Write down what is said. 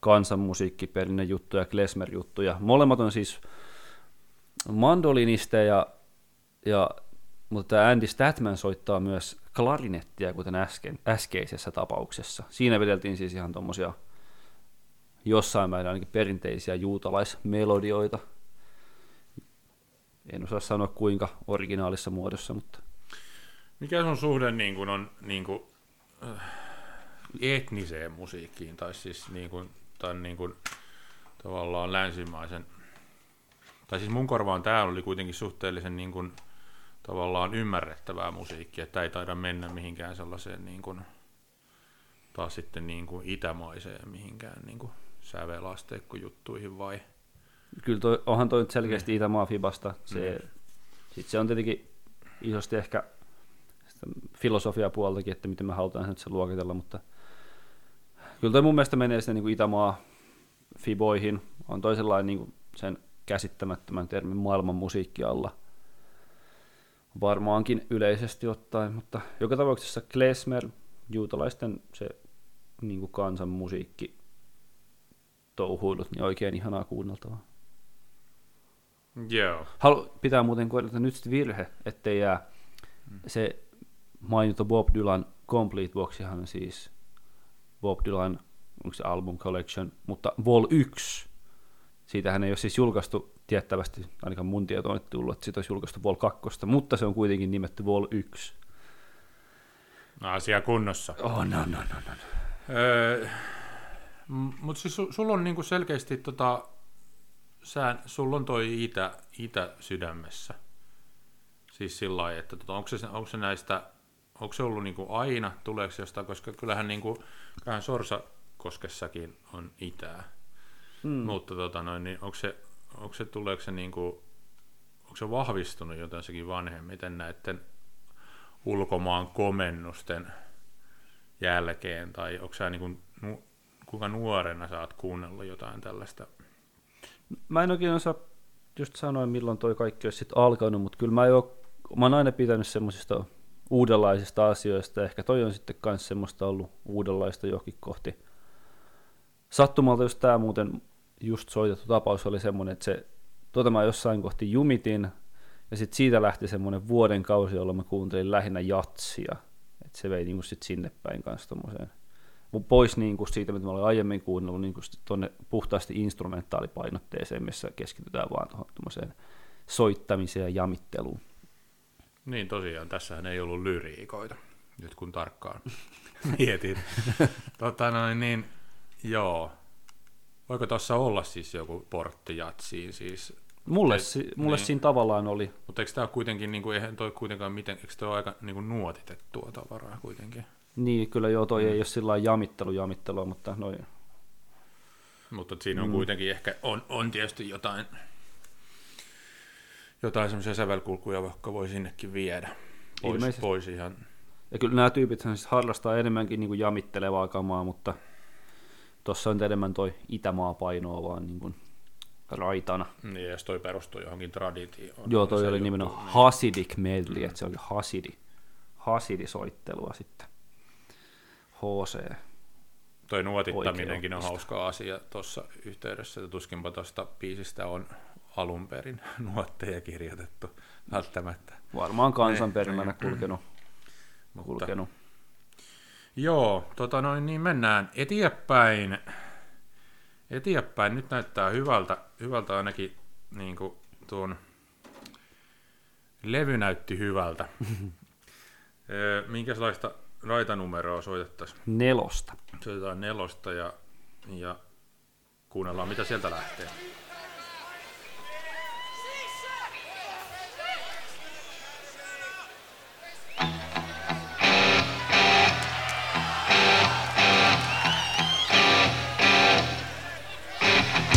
kansanmusiikkiperinne juttu ja klezmer-juttu. Ja molemmat on siis mandolinisteja, mutta tämä Andy Statman soittaa myös klarinettia, kuten äskeisessä tapauksessa. Siinä vedeltiin siis ihan tuommoisia jossain määrin ainakin perinteisiä juutalaismelodioita. En osaa sanoa kuinka originaalissa muodossa, mutta... Mikä sun suhde niin kuin on niin kuin, etniseen musiikkiin, tai siis niin kuin, tavallaan länsimaisen... Tai siis mun korvaan täällä oli kuitenkin suhteellisen niin kuin, tavallaan ymmärrettävää musiikkia, että ei taida mennä mihinkään sellaiseen niin kuin, taas sitten niin kuin itämaiseen mihinkään niin kuin sävelasteikkojuttuihin vai? Kyllä onhan toi nyt selkeästi Itämaa-fibasta. Sitten se on tietenkin isosti ehkä filosofiapuoltakin, että miten me halutaan se luokitella, mutta kyllä toi mun mielestä menee sitten niin kuin Itämaa-fiboihin. On toisenlainen niin kuin sen käsittämättömän termin maailman musiikki alla. Varmaankin yleisesti ottaen, mutta joka tapauksessa klezmer, juutalaisten se niin kuin kansanmusiikki, touhuilut, niin oikein ihanaa kuunneltavaa. Joo. Pitää muuten korjata nyt sitten virhe, ettei jää se mainittu Bob Dylan Complete Boxihan siis Bob Dylan, onko se album collection, mutta Vol 1, siitähän ei ole siis julkaistu tiettävästi, ainakaan mun tietoon on tullut, että siitä olisi julkaistu Vol 2, mutta se on kuitenkin nimetty Vol 1. Asia kunnossa. No. Mutta siis sulla on niinku selkeästi sulla on toi itä sydämessä. Siis sillä lailla, että onko se näistä, onko se ollut niinku aina, tuleeko se jostain, koska kyllähän niinku Sorsakoskessakin on itää. Mutta niin onko se tuleeko se niinku, onko se vahvistunut jotensakin vanhemmiten näiden ulkomaan komennusten jälkeen, tai onko sä niinku kuinka nuorena sä oot kuunnellut jotain tällaista? Mä en oikein osaa just sanoa, milloin toi kaikki olisi sitten alkanut, mutta kyllä mä oon aina pitänyt semmoisista uudenlaisista asioista, ehkä toi on sitten myös semmoista ollut uudenlaista johonkin kohti. Sattumalta just tää muuten just soitettu tapaus oli semmoinen, että mä jossain kohti jumitin, ja sitten siitä lähti semmoinen vuoden kausi, jolloin mä kuuntelin lähinnä jatsia, että se vei niinku sit sinne päin kanssa tommoseen. Pois niinku siitä, mitä mä olin aiemmin kuunnellut, niinku tuonne puhtaasti instrumentaalipainotteeseen, missä keskitytään vaan tuohon soittamiseen ja jamitteluun. Niin tosiaan, tässähän ei ollut lyriikoita, nyt kun tarkkaan mietin. Niin, joo. Voiko tuossa olla siis joku portti jatsiin? Siis, mulle niin, siinä tavallaan oli. Mutta eikö tämä kuitenkin, niin kuin, eihän toi kuitenkaan miten, eikö toi ole aika niin kuin nuotitettua tavaraa kuitenkin? Niin, kyllä joo, toi ei ole sillä lailla jamittelua, mutta noin. Mutta siinä on kuitenkin ehkä, on tietysti jotain semmoisia sävelkulkuja, vaikka voi sinnekin viedä pois ihan. Ja kyllä nämä tyypit siis harrastaa enemmänkin niin kuin jamittelevaa kamaa, mutta tuossa on enemmän toi Itämaa-painoa vaan niin kuin raitana. Niin, ja jos toi perustuu johonkin traditioon. Joo, toi oli nimenomaan Hasidic medley, että se oli Hasidisoittelua sitten. HC. Toi nuotittaminenkin on hauska asia tuossa yhteydessä, että tuskinpa tuosta biisistä on alun perin nuotteja kirjoitettu välttämättä. Varmaan kansanperimänä kulkenut. Joo, niin mennään eteenpäin. Nyt näyttää hyvältä ainakin, niin kuin tuon levy näytti hyvältä. Minkälaista raitanumeroa soitettaisiin? 4. Soitetaan 4 ja kuunnellaan, mitä sieltä lähtee.